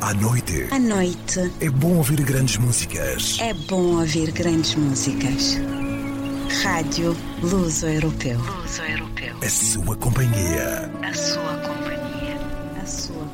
À noite. À noite. É bom ouvir grandes músicas. É bom ouvir grandes músicas. Rádio Luso-Europeu. A sua companhia. A sua companhia.